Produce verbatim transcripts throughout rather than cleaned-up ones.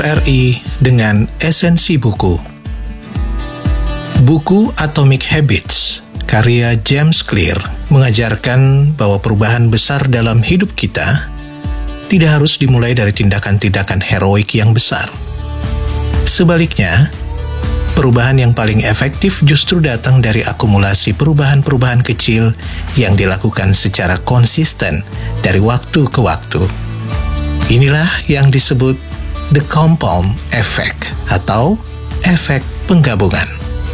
R R I dengan esensi buku. Buku Atomic Habits, karya James Clear, mengajarkan bahwa perubahan besar dalam hidup kita tidak harus dimulai dari tindakan-tindakan heroik yang besar. Sebaliknya, perubahan yang paling efektif justru datang dari akumulasi perubahan-perubahan kecil yang dilakukan secara konsisten dari waktu ke waktu. Inilah yang disebut the compound effect atau efek penggabungan.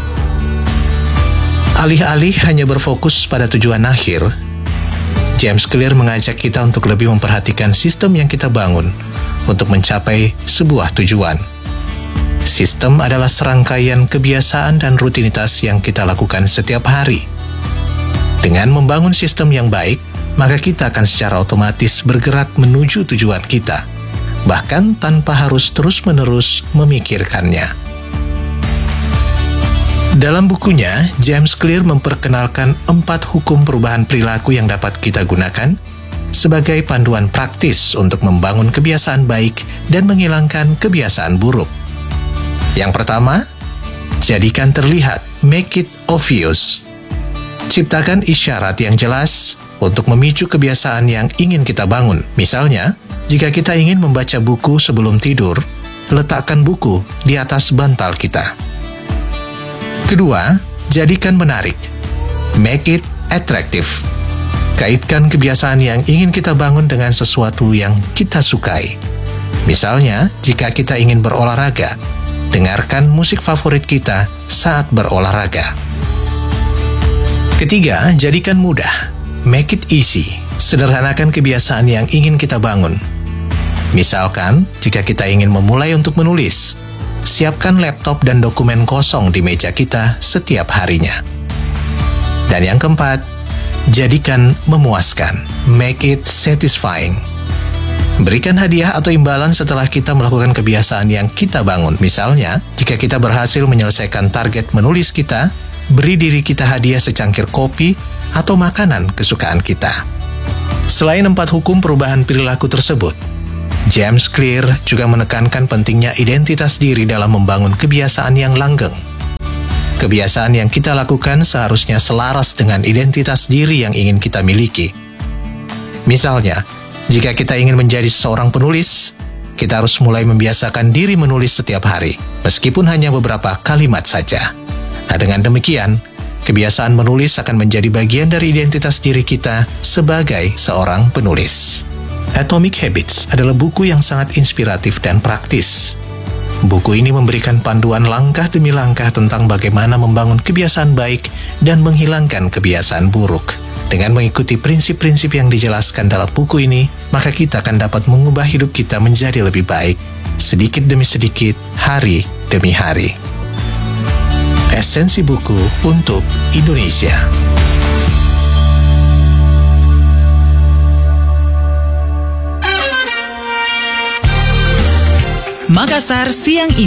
Alih-alih hanya berfokus pada tujuan akhir, James Clear mengajak kita untuk lebih memperhatikan sistem yang kita bangun untuk mencapai sebuah tujuan. Sistem adalah serangkaian kebiasaan dan rutinitas yang kita lakukan setiap hari. Dengan membangun sistem yang baik, maka kita akan secara otomatis bergerak menuju tujuan kita, bahkan tanpa harus terus-menerus memikirkannya. Dalam bukunya, James Clear memperkenalkan empat hukum perubahan perilaku yang dapat kita gunakan sebagai panduan praktis untuk membangun kebiasaan baik dan menghilangkan kebiasaan buruk. Yang pertama, jadikan terlihat, make it obvious. Ciptakan isyarat yang jelas untuk memicu kebiasaan yang ingin kita bangun. Misalnya, jika kita ingin membaca buku sebelum tidur, letakkan buku di atas bantal kita. Kedua, jadikan menarik, make it attractive. Kaitkan kebiasaan yang ingin kita bangun dengan sesuatu yang kita sukai. Misalnya, jika kita ingin berolahraga, dengarkan musik favorit kita saat berolahraga. Ketiga, jadikan mudah, make it easy. Sederhanakan kebiasaan yang ingin kita bangun. Misalkan, jika kita ingin memulai untuk menulis, siapkan laptop dan dokumen kosong di meja kita setiap harinya. Dan yang keempat, jadikan memuaskan, make it satisfying. Berikan hadiah atau imbalan setelah kita melakukan kebiasaan yang kita bangun. Misalnya, jika kita berhasil menyelesaikan target menulis kita, beri diri kita hadiah secangkir kopi atau makanan kesukaan kita. Selain empat hukum perubahan perilaku tersebut, James Clear juga menekankan pentingnya identitas diri dalam membangun kebiasaan yang langgeng. Kebiasaan yang kita lakukan seharusnya selaras dengan identitas diri yang ingin kita miliki. Misalnya, jika kita ingin menjadi seorang penulis, kita harus mulai membiasakan diri menulis setiap hari, meskipun hanya beberapa kalimat saja. Nah, dengan demikian, kebiasaan menulis akan menjadi bagian dari identitas diri kita sebagai seorang penulis. Atomic Habits adalah buku yang sangat inspiratif dan praktis. Buku ini memberikan panduan langkah demi langkah tentang bagaimana membangun kebiasaan baik dan menghilangkan kebiasaan buruk. Dengan mengikuti prinsip-prinsip yang dijelaskan dalam buku ini, maka kita akan dapat mengubah hidup kita menjadi lebih baik, sedikit demi sedikit, hari demi hari. Esensi buku untuk Indonesia. Makassar siang ini.